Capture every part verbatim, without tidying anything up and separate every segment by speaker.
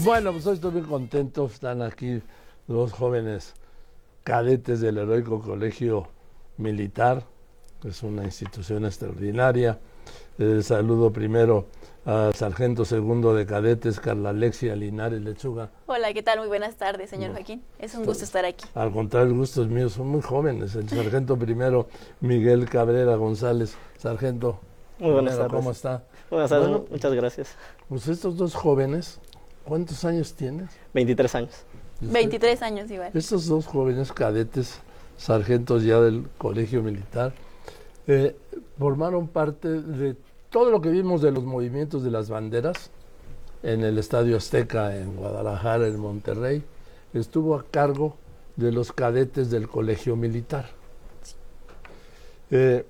Speaker 1: Bueno, pues hoy estoy muy contento. Están aquí dos jóvenes cadetes del Heroico Colegio Militar, que es una institución extraordinaria. Eh, saludo primero al sargento segundo de cadetes, Carla Alexia Linares Lechuga.
Speaker 2: Hola, ¿qué tal? Muy buenas tardes, señor no. Joaquín. Es un gusto estar aquí.
Speaker 1: Al contrario, el gusto es mío, son muy jóvenes. El sargento primero, Miguel Cabrera González. Sargento,
Speaker 3: muy buenas
Speaker 1: primero,
Speaker 3: tardes.
Speaker 1: ¿Cómo está?
Speaker 3: Buenas tardes, bueno, muchas gracias.
Speaker 1: Pues estos dos jóvenes, ¿cuántos años tienes?
Speaker 3: veintitrés años.
Speaker 2: veintitrés años igual.
Speaker 1: Estos dos jóvenes cadetes, sargentos ya del Colegio Militar, eh, formaron parte de todo lo que vimos de los movimientos de las banderas en el Estadio Azteca, en Guadalajara, en Monterrey. Estuvo a cargo de los cadetes del Colegio Militar. Eh,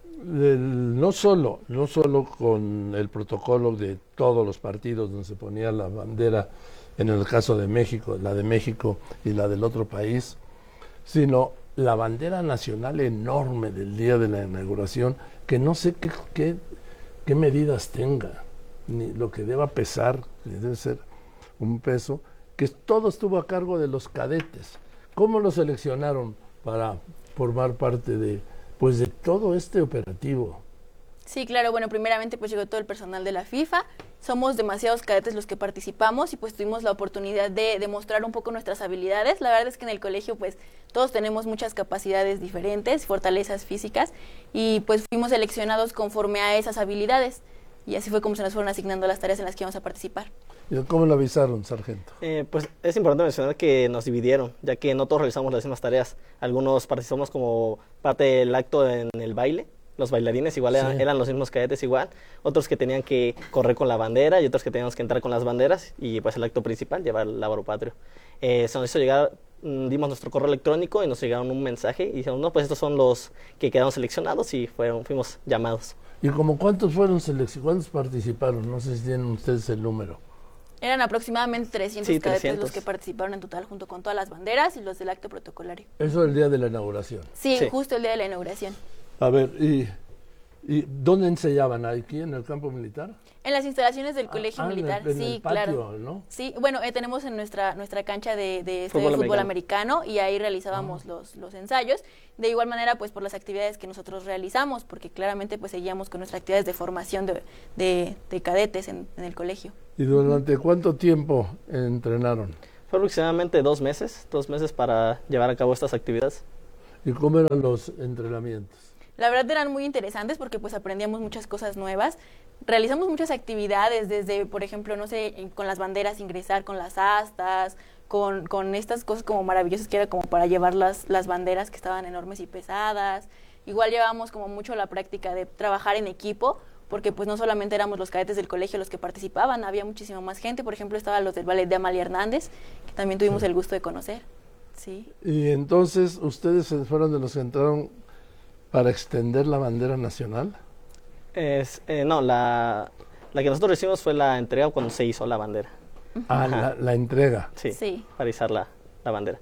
Speaker 1: el, no solo, no solo con el protocolo de todos los partidos donde se ponía la bandera, en el caso de México, la de México y la del otro país, sino la bandera nacional enorme del día de la inauguración, que no sé qué, qué, qué medidas tenga, ni lo que deba pesar, que debe ser un peso, que todo estuvo a cargo de los cadetes. ¿Cómo lo seleccionaron para formar parte de, pues, de todo este operativo?
Speaker 2: Sí, claro, bueno, primeramente pues llegó todo el personal de la FIFA, somos demasiados cadetes los que participamos y pues tuvimos la oportunidad de demostrar un poco nuestras habilidades. La verdad es que en el colegio pues todos tenemos muchas capacidades diferentes, fortalezas físicas y pues fuimos seleccionados conforme a esas habilidades y así fue como se nos fueron asignando las tareas en las que íbamos a participar.
Speaker 1: ¿Y cómo lo avisaron, sargento?
Speaker 3: Eh, pues es importante mencionar que nos dividieron, ya que no todos realizamos las mismas tareas. Algunos participamos como parte del acto en el baile. Los bailarines igual eran, sí. eran los mismos cadetes igual, otros que tenían que correr con la bandera y otros que teníamos que entrar con las banderas y pues el acto principal, llevar el lábaro patrio. Eh, se nos hizo llegar, dimos nuestro correo electrónico y nos llegaron un mensaje y dijimos, no, pues estos son los que quedaron seleccionados y fueron, fuimos llamados.
Speaker 1: ¿Y como cuántos fueron seleccionados? ¿Cuántos participaron? No sé si tienen ustedes el número.
Speaker 2: Eran aproximadamente trescientos
Speaker 3: sí,
Speaker 2: cadetes
Speaker 3: trescientos.
Speaker 2: Los que participaron en total junto con todas las banderas y los del acto protocolario.
Speaker 1: Eso el día de la inauguración.
Speaker 2: Sí,
Speaker 3: sí.
Speaker 2: justo el día de la inauguración.
Speaker 1: A ver, ¿y, y dónde ensayaban? ¿Aquí en el campo militar?
Speaker 2: En las instalaciones del Colegio
Speaker 1: ah,
Speaker 2: Militar,
Speaker 1: en el, en
Speaker 2: sí,
Speaker 1: el patio,
Speaker 2: claro.
Speaker 1: ¿no?
Speaker 2: Sí, bueno, eh, tenemos en nuestra nuestra cancha de, de, este
Speaker 3: fútbol,
Speaker 2: de fútbol
Speaker 3: americano.
Speaker 2: americano y ahí realizábamos ah. los, los ensayos. De igual manera, pues por las actividades que nosotros realizamos, porque claramente pues seguíamos con nuestras actividades de formación de, de, de cadetes en, en el colegio.
Speaker 1: ¿Y durante uh-huh. cuánto tiempo entrenaron?
Speaker 3: Fue aproximadamente dos meses, dos meses para llevar a cabo estas actividades.
Speaker 1: ¿Y cómo eran los entrenamientos?
Speaker 2: La verdad eran muy interesantes porque pues aprendíamos muchas cosas nuevas, realizamos muchas actividades desde, por ejemplo, no sé, con las banderas ingresar con las astas, con, con estas cosas como maravillosas que era como para llevar las, las banderas que estaban enormes y pesadas. Igual llevábamos como mucho la práctica de trabajar en equipo, porque pues no solamente éramos los cadetes del colegio los que participaban, había muchísima más gente, por ejemplo estaban los del ballet de Amalia Hernández, que también tuvimos sí. el gusto de conocer. Sí.
Speaker 1: Y entonces, ¿ustedes fueron de los que entraron para extender la bandera nacional?
Speaker 3: Es, eh, no, la, la que nosotros recibimos fue la entrega cuando se hizo la bandera.
Speaker 1: Ah, la, la entrega.
Speaker 3: Sí,
Speaker 2: sí.
Speaker 3: para izar la, la bandera.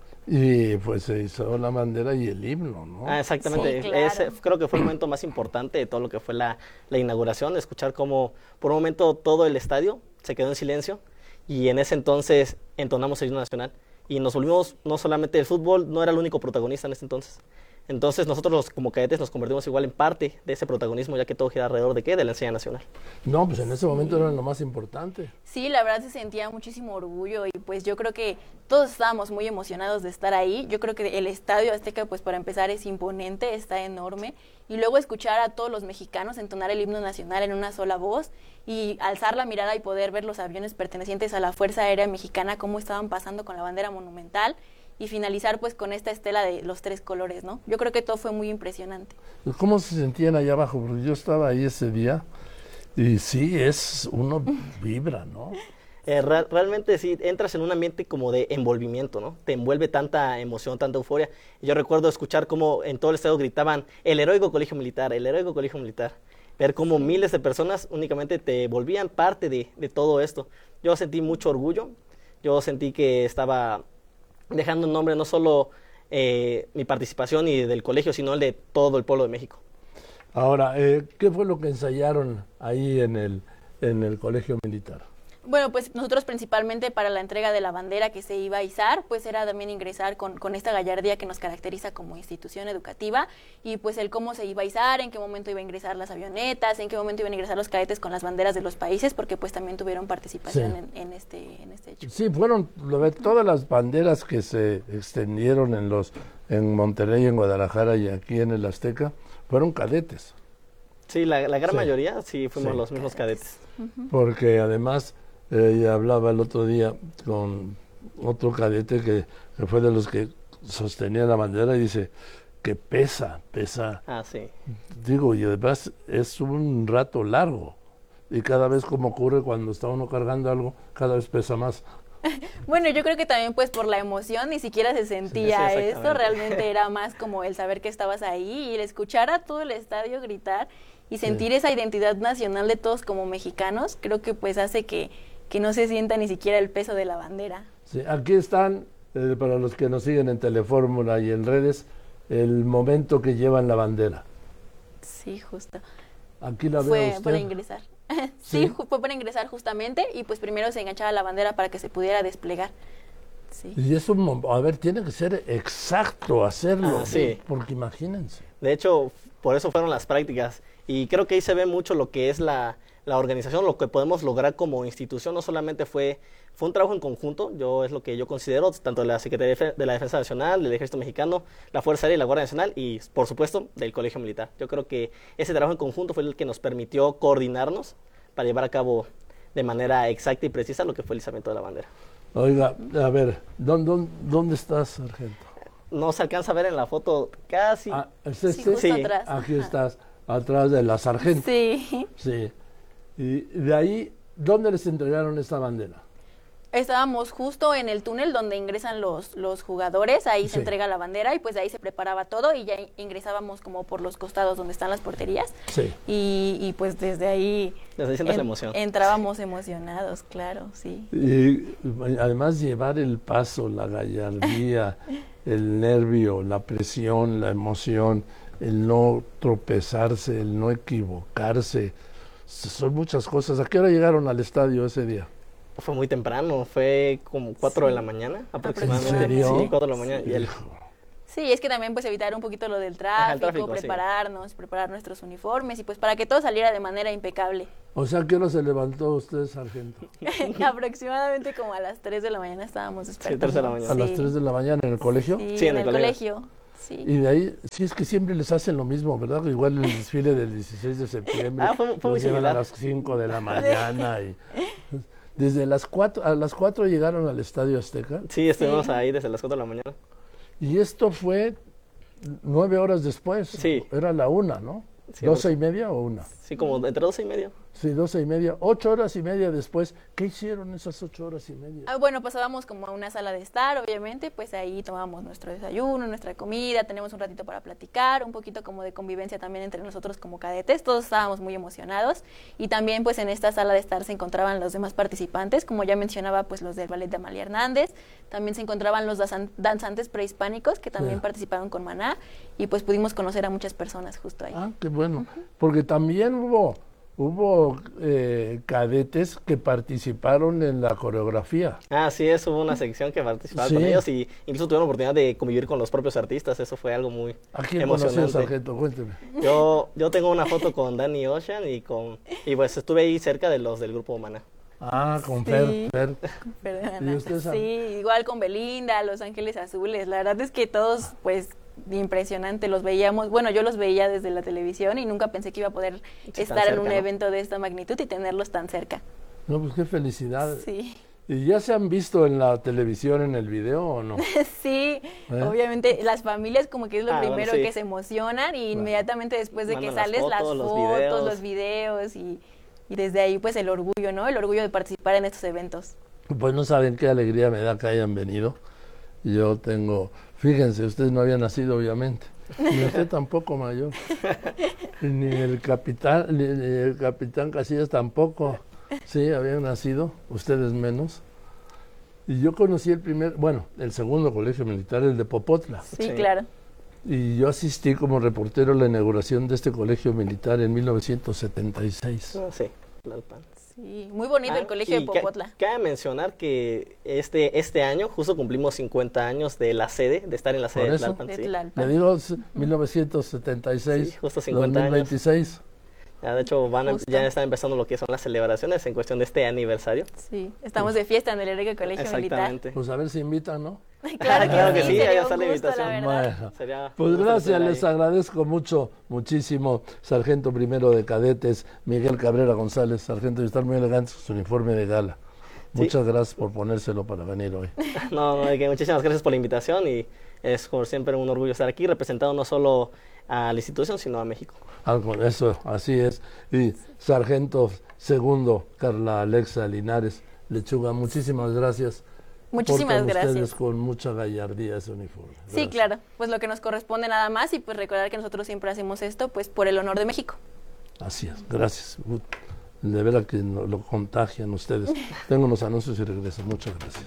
Speaker 1: Y pues se hizo la bandera y el himno, ¿no?
Speaker 3: Ah, exactamente.
Speaker 2: Sí, claro.
Speaker 3: Ese, creo que fue el momento más importante de todo lo que fue la, la inauguración, escuchar cómo por un momento todo el estadio se quedó en silencio y en ese entonces entonamos el himno nacional y nos volvimos, no solamente el fútbol, no era el único protagonista en ese entonces. Entonces nosotros los, como cadetes nos convertimos igual en parte de ese protagonismo, ya que todo gira alrededor de ¿qué? De la enseñanza nacional.
Speaker 1: No, pues en ese momento era lo más importante.
Speaker 2: Sí, la verdad se sentía muchísimo orgullo y pues yo creo que todos estábamos muy emocionados de estar ahí. Yo creo que el Estadio Azteca pues para empezar es imponente, está enorme y luego escuchar a todos los mexicanos entonar el himno nacional en una sola voz y alzar la mirada y poder ver los aviones pertenecientes a la Fuerza Aérea Mexicana cómo estaban pasando con la bandera monumental y finalizar pues con esta estela de los tres colores, ¿no? Yo creo que todo fue muy impresionante.
Speaker 1: ¿Cómo se sentían allá abajo? Porque yo estaba ahí ese día y sí, es uno vibra, ¿no?
Speaker 3: Eh, re realmente sí, entras en un ambiente como de envolvimiento, ¿no? Te envuelve tanta emoción, tanta euforia. Yo recuerdo escuchar cómo en todo el estado gritaban el Heroico Colegio Militar, el Heroico Colegio Militar. Ver cómo miles de personas únicamente te volvían parte de, de todo esto. Yo sentí mucho orgullo, yo sentí que estaba dejando un nombre no solo eh, mi participación y del colegio, sino el de todo el pueblo de México.
Speaker 1: Ahora, eh, ¿qué fue lo que ensayaron ahí en el, en el colegio militar?
Speaker 2: Bueno, pues nosotros principalmente para la entrega de la bandera que se iba a izar, pues era también ingresar con, con esta gallardía que nos caracteriza como institución educativa y pues el cómo se iba a izar, en qué momento iba a ingresar las avionetas, en qué momento iban a ingresar los cadetes con las banderas de los países, porque pues también tuvieron participación
Speaker 1: Sí.
Speaker 2: en, en, este, en este hecho.
Speaker 1: Sí, fueron lo de todas las banderas que se extendieron en los en Monterrey, en Guadalajara y aquí en el Azteca, fueron cadetes.
Speaker 3: Sí, la, la gran
Speaker 1: Sí.
Speaker 3: mayoría sí fuimos
Speaker 1: Sí.
Speaker 3: los mismos cadetes.
Speaker 1: Porque además, eh, hablaba el otro día con otro cadete que, que fue de los que sostenía la bandera y dice que pesa, pesa.
Speaker 3: Ah, sí.
Speaker 1: Digo, y además es un rato largo. Y cada vez como ocurre cuando está uno cargando algo, cada vez pesa más.
Speaker 2: Bueno, yo creo que también pues por la emoción ni siquiera se sentía
Speaker 3: Sí, sí,
Speaker 2: esto,
Speaker 3: exactamente.
Speaker 2: realmente era más como el saber que estabas ahí y el escuchar a todo el estadio gritar y sentir esa identidad nacional de todos como mexicanos, creo que pues hace que, que no se sienta ni siquiera el peso de la bandera.
Speaker 1: Sí, aquí están, eh, para los que nos siguen en Telefórmula y en redes, el momento que llevan la bandera.
Speaker 2: Sí, justo.
Speaker 1: Aquí la
Speaker 2: Fue
Speaker 1: veo usted.
Speaker 2: para ingresar.
Speaker 1: Sí.
Speaker 2: Sí, ju- fue para ingresar justamente y pues primero se enganchaba la bandera para que se pudiera desplegar. Sí.
Speaker 1: Y es un, mo- a ver, tiene que ser exacto hacerlo,
Speaker 3: Ah, sí.
Speaker 1: porque imagínense.
Speaker 3: De hecho, por eso fueron las prácticas. Y creo que ahí se ve mucho lo que es la, la organización, lo que podemos lograr como institución. No solamente fue, fue un trabajo en conjunto, yo es lo que yo considero, tanto de la Secretaría de Defe- de la Defensa Nacional, del Ejército Mexicano, la Fuerza Aérea y la Guardia Nacional y, por supuesto, del Colegio Militar. Yo creo que ese trabajo en conjunto fue el que nos permitió coordinarnos para llevar a cabo de manera exacta y precisa lo que fue el izamiento de la bandera.
Speaker 1: Oiga, a ver, ¿dónde, dónde, dónde estás, sargento?
Speaker 3: No se alcanza a ver en la foto casi.
Speaker 1: Ah, ¿es
Speaker 2: Sí,
Speaker 1: este?
Speaker 2: justo
Speaker 3: Sí.
Speaker 2: atrás.
Speaker 1: Aquí
Speaker 2: Ajá.
Speaker 1: estás, atrás de la sargento.
Speaker 2: Sí.
Speaker 1: Sí. Y de ahí, ¿dónde les entregaron esta bandera?
Speaker 2: Estábamos justo en el túnel donde ingresan los, los jugadores, ahí
Speaker 1: Sí.
Speaker 2: se entrega la bandera y pues de ahí se preparaba todo y ya in- ingresábamos como por los costados donde están las porterías
Speaker 1: Sí.
Speaker 2: y, y pues desde ahí
Speaker 3: Desde ahí sientes la emoción.
Speaker 2: entrábamos emocionados, claro, sí.
Speaker 1: Y además llevar el paso, la gallardía, el nervio, la presión, la emoción, el no tropezarse, el no equivocarse, son muchas cosas. ¿A qué hora llegaron al estadio ese día?
Speaker 3: Fue muy temprano, fue como cuatro de la mañana aproximadamente.
Speaker 1: ¿En serio?
Speaker 3: Sí, cuatro de la mañana. Y el-
Speaker 1: Hijo.
Speaker 2: Sí, es que también pues evitar un poquito lo del
Speaker 3: Ajá, el
Speaker 2: tráfico,
Speaker 3: tráfico, sí.
Speaker 2: prepararnos, preparar nuestros uniformes y pues para que todo saliera de manera impecable.
Speaker 1: O sea, ¿a qué hora se levantó usted, sargento?
Speaker 2: Aproximadamente como a las tres de la mañana estábamos despertando.
Speaker 3: tres de la mañana.
Speaker 1: ¿A las tres de la mañana en el colegio?
Speaker 2: Sí,
Speaker 3: Sí,
Speaker 2: en, el
Speaker 3: colegio.
Speaker 2: colegio. Sí.
Speaker 1: Y de ahí, sí, es que siempre les hacen lo mismo, ¿verdad? Igual el desfile del dieciséis de septiembre,
Speaker 3: Ah, fue- fue muy
Speaker 1: los llevan
Speaker 3: similar.
Speaker 1: a las cinco de la mañana. Y, desde las cuatro, a las cuatro llegaron al Estadio Azteca.
Speaker 3: Sí, estuvimos
Speaker 2: Sí.
Speaker 3: ahí desde las cuatro de la mañana.
Speaker 1: Y esto fue nueve horas después.
Speaker 3: Sí.
Speaker 1: Era la una, ¿no?
Speaker 3: Sí,
Speaker 1: ¿Doce
Speaker 3: once.
Speaker 1: y media o una?
Speaker 3: Sí, como entre doce y media.
Speaker 1: Sí, doce y media. Ocho horas y media después. ¿Qué hicieron esas ocho horas y media?
Speaker 2: Ah, bueno, pasábamos como a una sala de estar, obviamente, pues ahí tomábamos nuestro desayuno, nuestra comida, tenemos un ratito para platicar, un poquito como de convivencia también entre nosotros como cadetes, todos estábamos muy emocionados y también pues en esta sala de estar se encontraban los demás participantes, como ya mencionaba pues los del ballet de Amalia Hernández, también se encontraban los danzan- danzantes prehispánicos que también
Speaker 1: Ya.
Speaker 2: participaron con Maná y pues pudimos conocer a muchas personas justo ahí.
Speaker 1: Ah, qué bueno. Porque también hubo, hubo eh, cadetes que participaron en la coreografía.
Speaker 3: Ah, sí, es, hubo una sección que participaba
Speaker 1: Sí.
Speaker 3: con ellos y incluso tuvieron la oportunidad de convivir con los propios artistas. Eso fue algo muy
Speaker 1: ¿A quién conoció,
Speaker 3: emocionante.
Speaker 1: sargento? Cuénteme.
Speaker 3: Yo, yo tengo una foto con Danny Ocean y con y pues estuve ahí cerca de los del grupo Maná.
Speaker 1: Ah, con
Speaker 2: Sí.
Speaker 1: Fer, Fer.
Speaker 2: Perdona.
Speaker 1: ¿Y usted sabe?
Speaker 2: Sí, igual con Belinda, Los Ángeles Azules. La verdad es que todos, pues, impresionante. Los veíamos, bueno, yo los veía desde la televisión y nunca pensé que iba a poder
Speaker 3: Sí, tan
Speaker 2: estar en
Speaker 3: cerca,
Speaker 2: un
Speaker 3: ¿no?
Speaker 2: evento de esta magnitud y tenerlos tan cerca.
Speaker 1: No, pues qué felicidad.
Speaker 2: Sí,
Speaker 1: ¿Y ya se han visto en la televisión en el video o no?
Speaker 2: sí.
Speaker 1: ¿Eh?
Speaker 2: Obviamente las familias como que es lo
Speaker 3: Ah, bueno,
Speaker 2: primero
Speaker 3: sí.
Speaker 2: que se emocionan y inmediatamente después de que
Speaker 3: Mandan las
Speaker 2: sales las
Speaker 3: fotos,
Speaker 2: fotos,
Speaker 3: los videos.
Speaker 2: los videos y, y desde ahí pues el orgullo, ¿no? El orgullo de participar en estos eventos.
Speaker 1: Pues no saben qué alegría me da que hayan venido. Yo tengo, fíjense, usted no había nacido obviamente, ni usted tampoco, mayor, ni el capitán, ni, ni el capitán Casillas tampoco, sí, habían nacido, ustedes menos. Y yo conocí el primer, bueno, el segundo colegio militar, el de Popotla,
Speaker 2: Sí,
Speaker 3: Sí.
Speaker 2: claro.
Speaker 1: y yo asistí como reportero a la inauguración de este colegio militar en mil novecientos setenta y seis.
Speaker 3: Ah, sí, Tlalpan.
Speaker 2: Sí, muy bonito ah, el colegio de Popotla.
Speaker 3: Ca cabe mencionar que este este año justo cumplimos cincuenta años de la sede, de estar en la sede de Tlalpan.
Speaker 1: De Tlalpan. Le digo mil novecientos setenta y seis,
Speaker 3: sí, justo cincuenta
Speaker 1: dos mil veintiséis.
Speaker 3: Años. Ya, de hecho, van a, ya están empezando lo que son las celebraciones en cuestión de este aniversario.
Speaker 2: Sí, estamos de fiesta en el Heroico Colegio Militar.
Speaker 1: Pues a ver si invitan, ¿no?
Speaker 2: Claro que,
Speaker 3: claro que
Speaker 2: sí,
Speaker 3: sí,
Speaker 2: ya
Speaker 3: está la invitación.
Speaker 1: Bueno, sería pues gracias, les agradezco mucho, muchísimo, Sargento Primero de Cadetes, Miguel Cabrera González, sargento, y estar muy elegante con su uniforme de gala. Muchas sí. gracias por ponérselo para venir hoy.
Speaker 3: No, no, que muchísimas gracias por la invitación y es como siempre un orgullo estar aquí representando no solo a la institución, sino a México.
Speaker 1: Ah, eso, así es. Y Sargento Segundo, Carla Alexa Linares Lechuga, muchísimas gracias.
Speaker 2: Muchísimas
Speaker 1: Portan
Speaker 2: gracias.
Speaker 1: Ustedes con mucha gallardía ese uniforme. Gracias.
Speaker 2: Sí, claro, pues lo que nos corresponde nada más y pues recordar que nosotros siempre hacemos esto pues por el honor de México.
Speaker 1: Así es, gracias. De verdad que lo contagian ustedes. Tengo unos anuncios y regreso. Muchas gracias.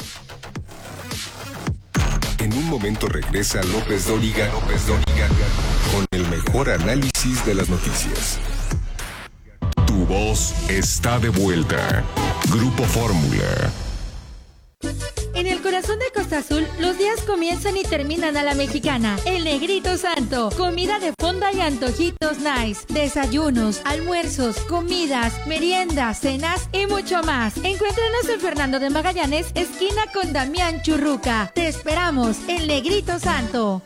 Speaker 4: En un momento regresa López Dóriga, López Dóriga con el mejor análisis de las noticias. Tu voz está de vuelta. Grupo Fórmula.
Speaker 5: En el corazón de Costa Azul, los días comienzan y terminan a la mexicana. El Negrito Santo. Comida de fonda y antojitos nice. Desayunos, almuerzos, comidas, meriendas, cenas y mucho más. Encuéntranos en Fernando de Magallanes, esquina con Damián Churruca. Te esperamos, el Negrito Santo.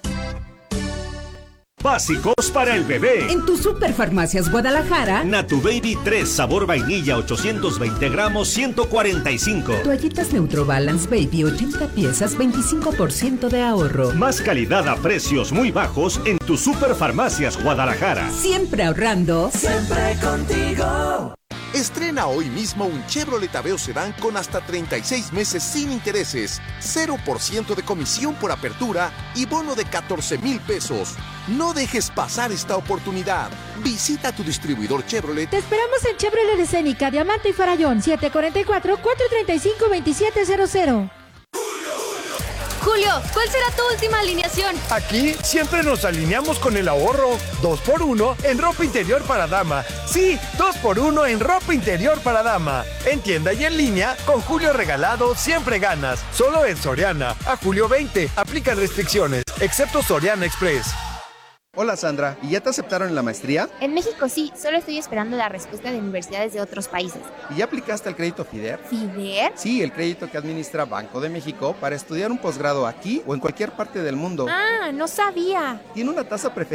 Speaker 6: Básicos para el bebé.
Speaker 7: En tu Superfarmacias Guadalajara.
Speaker 6: Natu Baby tres, sabor vainilla, ochocientos veinte gramos, ciento cuarenta y cinco.
Speaker 7: Toallitas Neutrobalance Baby, ochenta piezas, veinticinco por ciento de ahorro.
Speaker 6: Más calidad a precios muy bajos en tu Superfarmacias Guadalajara.
Speaker 7: Siempre ahorrando.
Speaker 8: Siempre contigo.
Speaker 9: Estrena hoy mismo un Chevrolet Aveo Sedán con hasta treinta y seis meses sin intereses, cero por ciento de comisión por apertura y bono de catorce mil pesos. No dejes pasar esta oportunidad. Visita tu distribuidor Chevrolet.
Speaker 5: Te esperamos en Chevrolet Escénica, Diamante y Farallón, siete cuatro cuatro, cuatro tres cinco, dos siete cero cero.
Speaker 10: Julio, ¿cuál será tu última alineación?
Speaker 11: Aquí siempre nos alineamos con el ahorro. dos por uno en ropa interior para dama. Sí, dos por uno en ropa interior para dama. En tienda y en línea, con Julio regalado siempre ganas. Solo en Soriana. A julio veinte. Aplican restricciones, excepto Soriana Express.
Speaker 12: Hola Sandra, ¿y ya te aceptaron en la maestría?
Speaker 13: En México sí, solo estoy esperando la respuesta de universidades de otros países.
Speaker 12: ¿Y ya aplicaste al crédito FIDER?
Speaker 13: ¿FIDER?
Speaker 12: Sí, el crédito que administra Banco de México para estudiar un posgrado aquí o en cualquier parte del mundo.
Speaker 13: Ah, no sabía.
Speaker 12: Tiene una tasa preferencial